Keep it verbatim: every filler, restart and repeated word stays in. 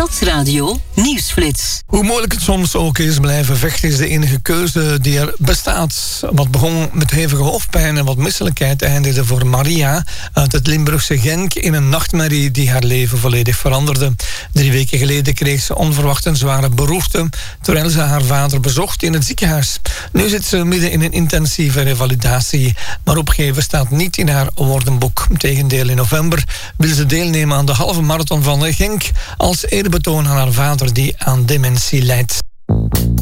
Stadsradio Nieuwsflits. Hoe moeilijk het soms ook is, blijven vechten is de enige keuze die er bestaat. Wat begon met hevige hoofdpijn en wat misselijkheid eindigde voor Maria uit het Limburgse Genk in een nachtmerrie die haar leven volledig veranderde. Drie weken geleden kreeg ze onverwacht een zware beroerte terwijl ze haar vader bezocht in het ziekenhuis. Nu zit ze midden in een intensieve revalidatie, maar opgeven staat niet in haar woordenboek. Tegendeel, in november wil ze deelnemen aan de halve marathon van Genk als eerbetoon aan haar vader die aan dementie lijdt.